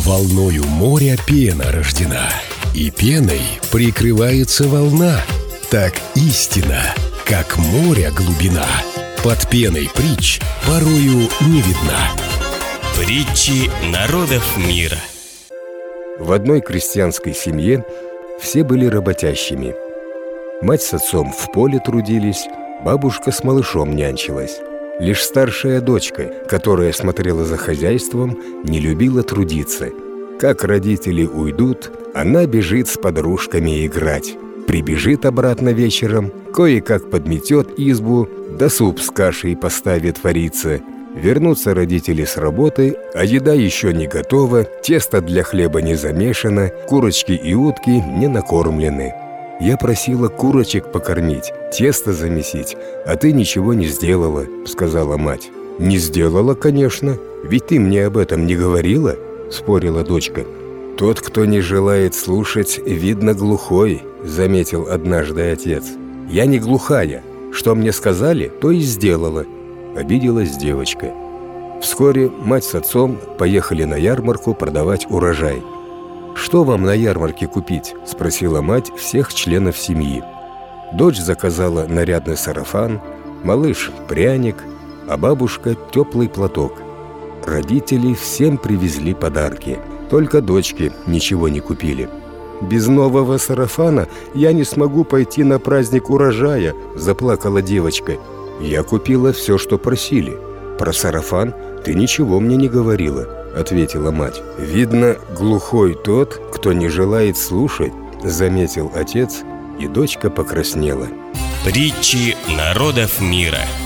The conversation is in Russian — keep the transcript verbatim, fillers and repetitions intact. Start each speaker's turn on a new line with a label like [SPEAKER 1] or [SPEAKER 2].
[SPEAKER 1] Волною моря пена рождена, и пеной прикрывается волна. Так истина, как море глубина, под пеной притч порою не видна.
[SPEAKER 2] Притчи народов мира.
[SPEAKER 3] В одной крестьянской семье все были работящими. Мать с отцом в поле трудились, бабушка с малышом нянчилась. Лишь старшая дочка, которая смотрела за хозяйством, не любила трудиться. Как родители уйдут, она бежит с подружками играть. Прибежит обратно вечером, кое-как подметет избу, да суп с кашей поставит вариться. Вернутся родители с работы, а еда еще не готова, тесто для хлеба не замешано, курочки и утки не накормлены. «Я просила курочек покормить, тесто замесить, а ты ничего не сделала», — сказала мать. «Не сделала, конечно, ведь ты мне об этом не говорила», — спорила дочка. «Тот, кто не желает слушать, видно глухой», — заметил однажды отец. «Я не глухая. Что мне сказали, то и сделала», — обиделась девочка. Вскоре мать с отцом поехали на ярмарку продавать урожай. «Что вам на ярмарке купить?» – спросила мать всех членов семьи. Дочь заказала нарядный сарафан, малыш – пряник, а бабушка – теплый платок. Родители всем привезли подарки, только дочке ничего не купили. «Без нового сарафана я не смогу пойти на праздник урожая», – заплакала девочка. «Я купила все, что просили. Про сарафан ты ничего мне не говорила», — ответила мать. «Видно, глухой тот, кто не желает слушать», — заметил отец, и дочка покраснела.
[SPEAKER 2] Притчи народов мира.